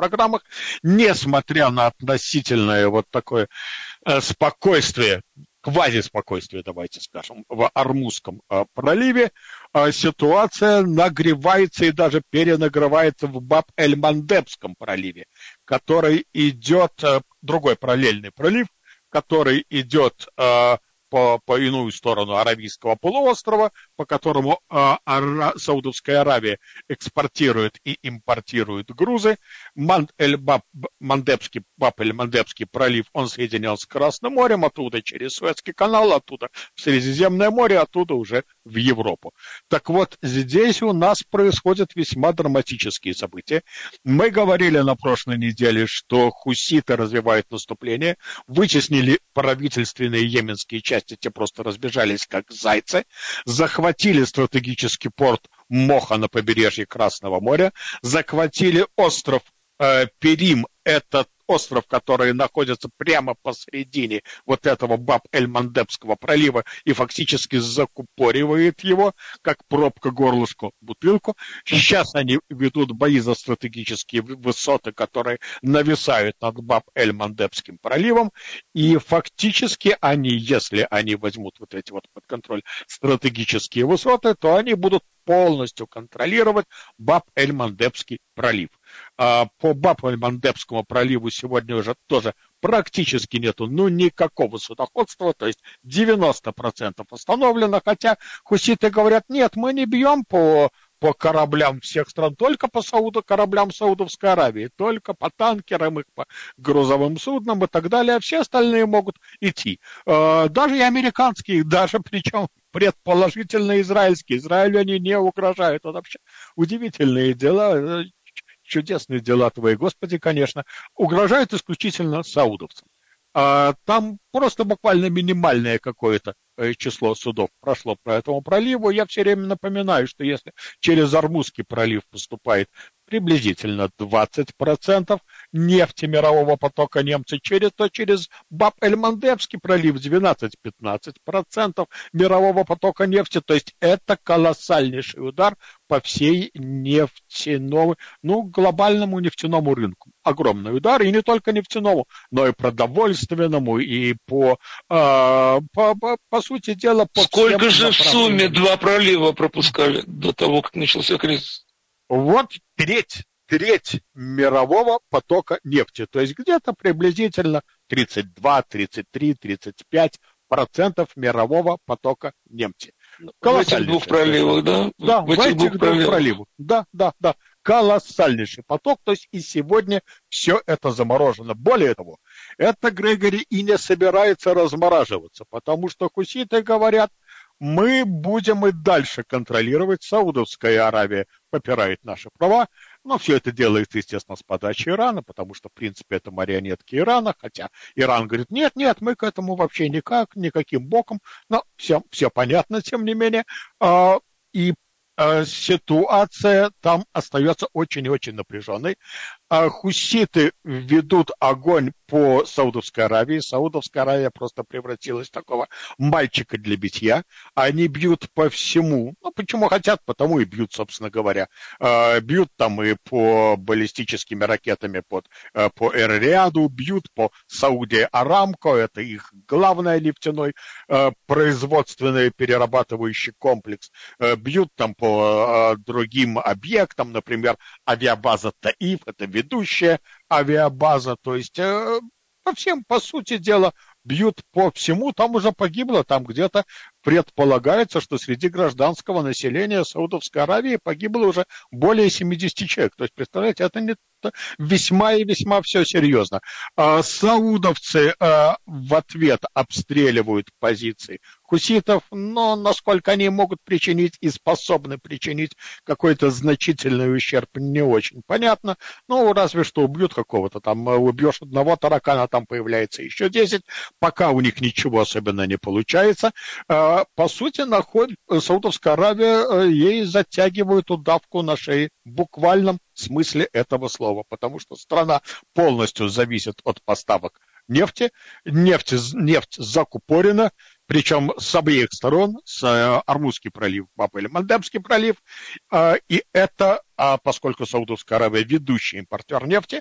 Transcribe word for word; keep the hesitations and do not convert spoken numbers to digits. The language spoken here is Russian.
программах, несмотря на относительное вот такое э, спокойствие, квазиспокойствие, давайте скажем, в Ормузском э, проливе, э, ситуация нагревается и даже перенагревается в Баб-эль-Мандебском проливе, который идет, э, другой параллельный пролив, который идет э, по, по иную сторону Аравийского полуострова, по которому э, Ара, Саудовская Аравия экспортирует и импортирует грузы. Мандебский, Баб-эль-Мандебский пролив, он соединен с Красным морем, оттуда через Суэцкий канал, оттуда в Средиземное море, оттуда уже в Европу. Так вот, здесь у нас происходят весьма драматические события. Мы говорили на прошлой неделе, что хуситы развивают наступление, вытеснили правительственные йеменские части, те просто разбежались как зайцы, захватили стратегический порт Моха на побережье Красного моря, захватили остров э, Перим, это остров, который находится прямо посередине вот этого Баб-эль-Мандебского пролива и фактически закупоривает его, как пробка горлышку бутылку. Сейчас они ведут бои за стратегические высоты, которые нависают над Баб-эль-Мандебским проливом, и фактически они, если они возьмут вот эти вот под контроль стратегические высоты, то они будут полностью контролировать Баб-эль-Мандебский пролив. По Баб-эль-Мандебскому проливу сегодня уже тоже практически нету ну, никакого судоходства, то есть девяносто процентов остановлено, хотя хуситы говорят, нет, мы не бьем по, по кораблям всех стран, только по Сауду, кораблям Саудовской Аравии, только по танкерам, их по грузовым суднам и так далее, а все остальные могут идти. Даже и американские, даже причем предположительно израильские. Израилю они не угрожают. Это вообще удивительные дела, чудесные дела твои, Господи, конечно, угрожают исключительно саудовцам. А там просто буквально минимальное какое-то число судов прошло по этому проливу. Я все время напоминаю, что если через Ормузский пролив поступает приблизительно двадцать процентов нефти мирового потока немцы, через, то через Баб-эль-Мандебский пролив двенадцать-пятнадцать процентов мирового потока нефти. То есть это колоссальнейший удар по всей нефтяному, ну, глобальному нефтяному рынку. Огромный удар, и не только нефтяному, но и продовольственному, и по, э, по, по, по сути дела... По Сколько же в сумме два пролива пропускали до того, как начался кризис? Вот треть, треть мирового потока нефти, то есть где-то приблизительно тридцать два, тридцать три, тридцать пять процентов мирового потока нефти. В этих двух проливах, да? Да, в, в этих, этих двух проливах. проливах. Да, да, да. Колоссальнейший поток, то есть и сегодня все это заморожено. Более того, это, Грегори, и не собирается размораживаться, потому что хуситы говорят, мы будем и дальше контролировать, Саудовская Аравия попирает наши права, но все это делается, естественно, с подачи Ирана, потому что, в принципе, это марионетки Ирана, хотя Иран говорит, нет, нет, мы к этому вообще никак, никаким боком, но все, все понятно, тем не менее, и ситуация там остается очень и очень напряженной. Хуситы ведут огонь по Саудовской Аравии. Саудовская Аравия просто превратилась в такого мальчика для битья. Они бьют по всему. Ну, почему хотят, потому и бьют, собственно говоря. Бьют там и по баллистическими ракетами под, по Эр-Рияду, бьют по Сауди Арамко. Это их главный нефтяной производственный перерабатывающий комплекс. Бьют там по другим объектам, например, авиабаза Таиф, это ведущая авиабаза, то есть э, по всем, по сути дела, бьют по всему, там уже погибло, там где-то предполагается, что среди гражданского населения Саудовской Аравии погибло уже более семьдесят человек, то есть, представляете, это не весьма и весьма все серьезно. А саудовцы а, в ответ обстреливают позиции хуситов, но насколько они могут причинить и способны причинить какой-то значительный ущерб, не очень понятно. Ну, разве что убьют какого-то там, убьешь одного таракана, там появляется еще десять, пока у них ничего особенно не получается. А, по сути, находит, Саудовская Аравия, ей затягивают удавку на шее в буквальном смысле этого слова, потому что страна полностью зависит от поставок нефти, нефть, нефть закупорена, причем с обеих сторон, с Ормузский пролив, Баб-эль-Мандебский пролив, и это, поскольку Саудовская Аравия ведущий импортер нефти,